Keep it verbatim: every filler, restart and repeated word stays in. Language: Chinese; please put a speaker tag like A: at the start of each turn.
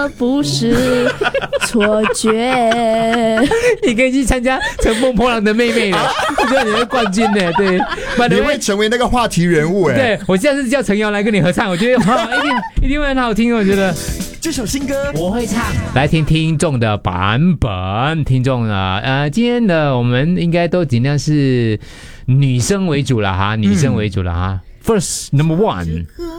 A: 这不是错觉。
B: 你可以去参加乘风破浪的妹妹了，我觉得你会冠军的，对，
C: 你会成为那个话题人物哎。
B: 对，我下次叫陈瑶来跟你合唱，我觉得好一定一定会很好听，我觉得。
D: 这首新歌我会唱，
B: 来听听众的版本。听众呢，呃，今天的我们应该都尽量是女生为主了哈，女生为主了哈。First number one。